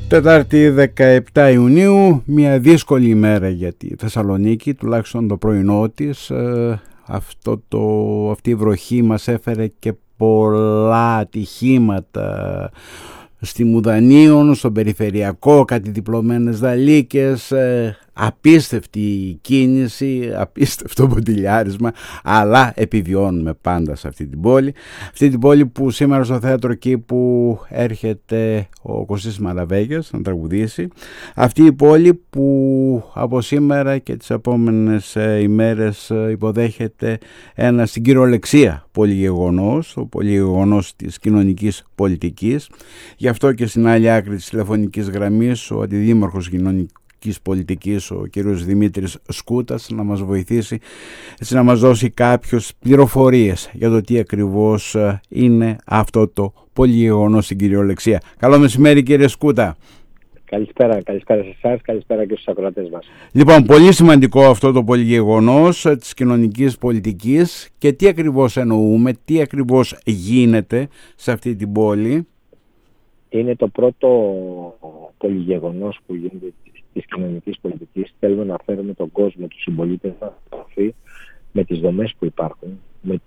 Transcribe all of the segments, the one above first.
Τετάρτη 17 Ιουνίου, μια δύσκολη ημέρα για τη Θεσσαλονίκη, τουλάχιστον το πρωινό της. Αυτή η βροχή μας έφερε και πολλά ατυχήματα στη Μουδανίων, στον περιφερειακό, κάτι διπλωμένες δαλίκες, απίστευτη κίνηση, απίστευτο ποντιλιάρισμα, αλλά επιβιώνουμε πάντα σε αυτή την πόλη. Αυτή την πόλη που σήμερα στο Θέατρο Κήπου έρχεται ο Κωστής Μαλαβέγιας να τραγουδήσει. Αυτή η πόλη που από σήμερα και τις επόμενες ημέρες υποδέχεται ένα στην κυριολεξία πολυγεγονός, το πολυγεγονός της κοινωνικής πολιτικής. Γι' αυτό και στην άλλη άκρη της τηλεφωνικής γραμμής ο αντιδήμαρχος κοινωνικής πολιτικής, ο κύριος Δημήτρης Σκούτας, να μας βοηθήσει, έτσι, να μας δώσει κάποιες πληροφορίες για το τι ακριβώς είναι αυτό το πολυγεγονός στην κυριολεξία. Καλό μεσημέρι, κύριε Σκούτα. Καλησπέρα σε εσάς, καλησπέρα και στους ακροατές μας. Λοιπόν, πολύ σημαντικό αυτό το πολυγεγονός της κοινωνικής πολιτικής, και τι ακριβώς εννοούμε, τι ακριβώς γίνεται σε αυτή την πόλη. Είναι το πρώτο πολυγεγονός που γίνεται της κοινωνικής πολιτικής. Θέλουμε να φέρουμε τον κόσμο, τους συμπολίτες να σταθεί με τις δομές που υπάρχουν,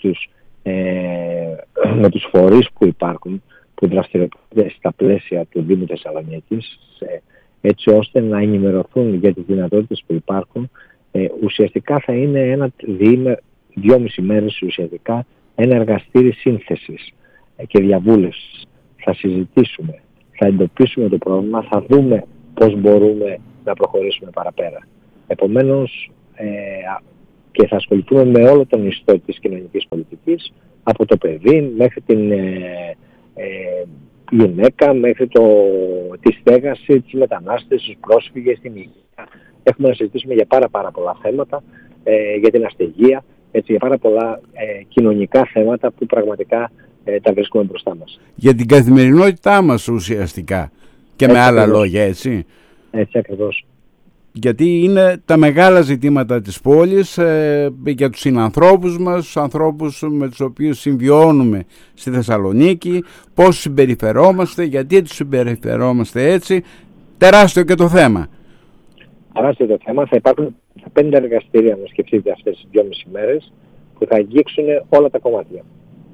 με τους φορείς που υπάρχουν, που δραστηριοποιούνται στα πλαίσια του Δήμου Θεσσαλονίκης, έτσι ώστε να ενημερωθούν για τις δυνατότητες που υπάρχουν. Ουσιαστικά θα είναι 2,5 μέρες ουσιαστικά ένα εργαστήρι σύνθεσης και διαβούλευσης. Θα συζητήσουμε, θα εντοπίσουμε το πρόβλημα, θα δούμε πώς μπορούμε να προχωρήσουμε παραπέρα. Επομένως, και θα ασχοληθούμε με όλο τον ιστό της κοινωνικής πολιτικής, από το παιδί μέχρι την γυναίκα, μέχρι τη στέγαση, τις μετανάστες, τους πρόσφυγες, την υγεία. Έχουμε να συζητήσουμε για πάρα πολλά θέματα, για την αστεγία, έτσι, για πάρα πολλά κοινωνικά θέματα που πραγματικά τα βρίσκουμε μπροστά μας. Για την καθημερινότητά μας ουσιαστικά και έτσι, με άλλα λόγια, έτσι. Έτσι ακριβώς. Γιατί είναι τα μεγάλα ζητήματα της πόλης, για τους συνανθρώπους μας, τους ανθρώπους με τους οποίους συμβιώνουμε στη Θεσσαλονίκη, πώς συμπεριφερόμαστε, γιατί τους συμπεριφερόμαστε έτσι. Τεράστιο και το θέμα. Τεράστιο το θέμα. Θα υπάρχουν 5 εργαστήρια, να σκεφτείτε, αυτές τις 2,5 μέρες, που θα αγγίξουν όλα τα κομμάτια.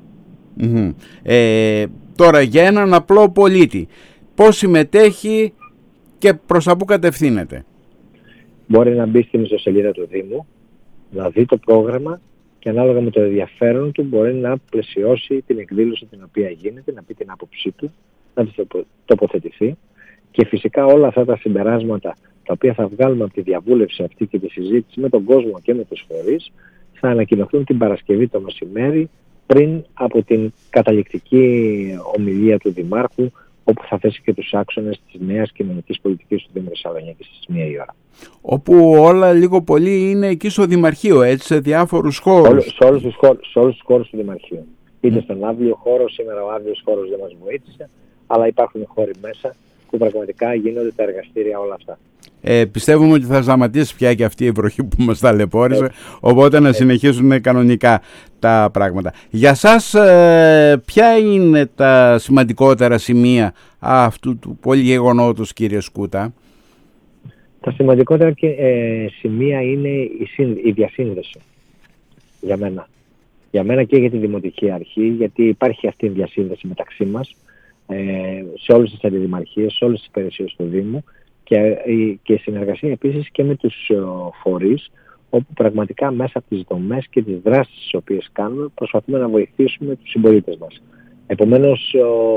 Τώρα, για έναν απλό πολίτη, πώς συμμετέχει και προς τα πού κατευθύνεται? Μπορεί να μπει στην ιστοσελίδα του Δήμου, να δει το πρόγραμμα και ανάλογα με το ενδιαφέρον του μπορεί να πλαισιώσει την εκδήλωση την οποία γίνεται, να πει την άποψή του, να τοποθετηθεί, και φυσικά όλα αυτά τα συμπεράσματα τα οποία θα βγάλουμε από τη διαβούλευση αυτή και τη συζήτηση με τον κόσμο και με τους φορείς θα ανακοινωθούν την Παρασκευή το μεσημέρι, πριν από την καταληκτική ομιλία του Δημάρχου, όπου θα θέσει και τους άξονες της νέας κοινωνικής πολιτικής του Δήμου Θεσσαλονίκης στις 1 η ώρα. Όπου όλα λίγο πολύ είναι εκεί στο Δημαρχείο, έτσι, σε διάφορους χώρους. Σε όλους τους χώρους του Δημαρχείου. Είτε στον άβιο χώρο, σήμερα ο άβιος χώρος δεν μας βοήθησε, αλλά υπάρχουν χώροι μέσα που πραγματικά γίνονται τα εργαστήρια όλα αυτά. Πιστεύουμε ότι θα σταματήσει πια και αυτή η βροχή που μας ταλαιπώρησε, οπότε να συνεχίσουν κανονικά τα πράγματα. Για σας, ποια είναι τα σημαντικότερα σημεία αυτού του πολυγεγονότος, κύριε Σκούτα? Τα σημαντικότερα σημεία είναι η διασύνδεση για μένα. Για μένα και για τη Δημοτική Αρχή, γιατί υπάρχει αυτή η διασύνδεση μεταξύ μας, σε όλες τις αντιδημαρχίες, σε όλες τις υπηρεσίες του Δήμου, και συνεργασία επίσης και με τους φορείς, όπου πραγματικά μέσα από τις δομές και τις δράσεις τις οποίες κάνουμε προσπαθούμε να βοηθήσουμε τους συμπολίτες μας. Επομένως,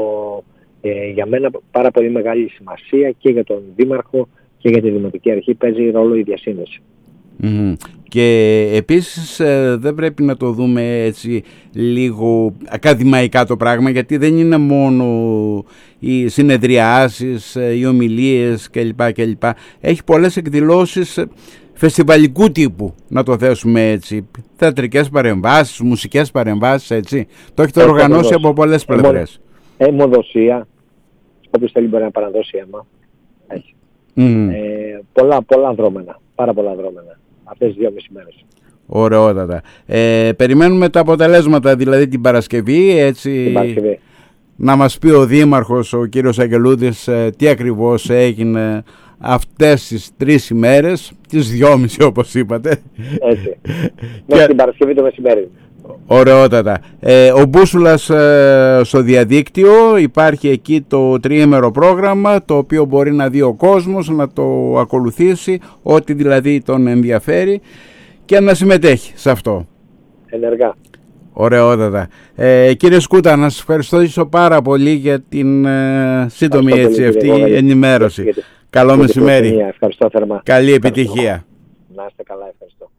για μένα πάρα πολύ μεγάλη σημασία και για τον Δήμαρχο και για τη Δημοτική Αρχή παίζει ρόλο η διασύνδεση. Και επίσης δεν πρέπει να το δούμε έτσι λίγο ακαδημαϊκά το πράγμα, γιατί δεν είναι μόνο οι συνεδριάσεις, οι ομιλίες κλπ. Έχει πολλές εκδηλώσεις φεστιβαλικού τύπου, να το θέσουμε έτσι, θεατρικές παρεμβάσεις, μουσικές παρεμβάσεις, έτσι. Το έχετε οργανώσει από πολλές πλευρές. Αιμοδοσία, όποιος θέλει μπορεί να παραδώσει αίμα, έτσι. Πολλά δρόμενα, πάρα πολλά δρόμενα αυτές τις 2,5 μέρες. Ωραιότατα. Περιμένουμε τα αποτελέσματα, δηλαδή την Παρασκευή, έτσι. Την Παρασκευή. να μας πει ο Δήμαρχος, ο κύριος Αγγελούδης, τι ακριβώς έγινε αυτές τις 3 ημέρες, τις 2,5 όπως είπατε. Έτσι. Μέχρι την Παρασκευή το μεσημέρι. Ωραιότατα. Ο Μπούσουλας στο διαδίκτυο, υπάρχει εκεί το 3ημερο πρόγραμμα, το οποίο μπορεί να δει ο κόσμος, να το ακολουθήσει, ό,τι δηλαδή τον ενδιαφέρει και να συμμετέχει σε αυτό. Ενεργά. Ωραιότατα. Κύριε Σκούτα, να σας ευχαριστώ πάρα πολύ για την σύντομη αυτή ενημέρωση. Καλό μεσημέρι. Ευχαριστώ θερμά. Καλή επιτυχία. Να είστε καλά, ευχαριστώ.